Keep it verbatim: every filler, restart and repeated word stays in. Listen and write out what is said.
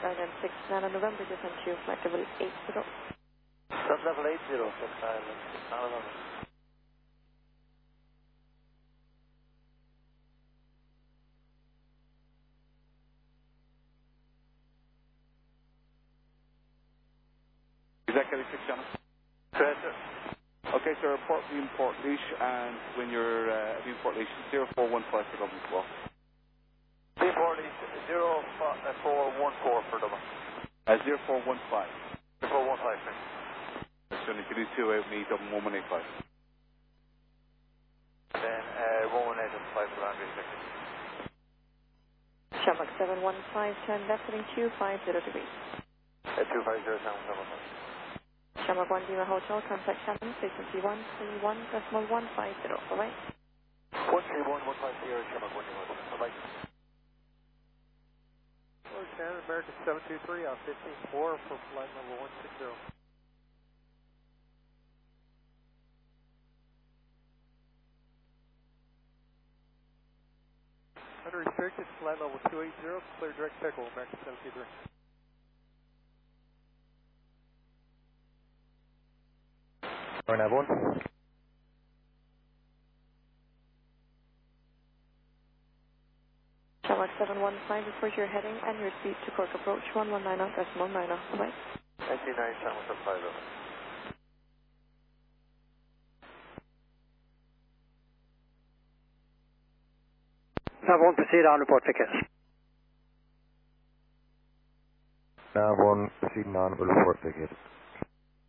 Island six nine on November, descend to flight level eight zero. Sun level eight zero, six Island six nine November. Executive six channel. Correct, sir. Okay, sir, report me in Port Leash, and when you're uh, in Port Leash, zero four one five for Dublin as well. Team Port Leash, zero four one four for Dublin. Uh, zero four one five. zero four one five, sir. That's only can do two out me, Dublin one one eight five. Then uh, one one eight five for Andrew, executive. Shamrock seven one five, turn left heading two five zero degrees. Uh, two five zero, seven seven five. Shamrock one Lima Hotel, contact Shannon, frequency one three one decimal one five zero. Bye-bye. one three one one five zero, Shamrock one Lima Hotel. Bye-bye. Hello, Shannon, American seven two three on fifteen four for flight number one six zero. Unrestricted, flight level two eight zero, clear direct takeoff, American seven two three. Nav one. Shamrock seven one five, report your heading and your speed to Cork approach one one nine zero decimal nine zero. Bye-bye. ninety-nine, Shamrock seven five zero. Nav one, proceed on report tickets. Nav one, proceeding on, will report ticket.